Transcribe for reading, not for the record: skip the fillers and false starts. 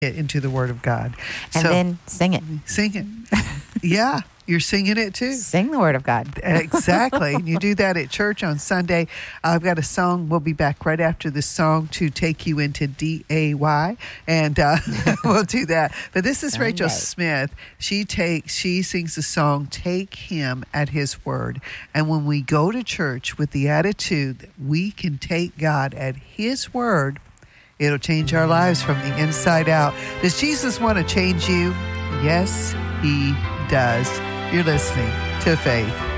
it into the Word of God. And then sing it. Sing it. Yeah, you're singing it too. Sing the Word of God. Exactly. You do that at church on Sunday. I've got a song. We'll be back right after this song to take you into DAY, and we'll do that. But this is Rachel Smith. She sings the song "Take Him at His Word," and when we go to church with the attitude that we can take God at His Word, it'll change our lives from the inside out. Does Jesus want to change you? Yes, He does. You're listening to Faith.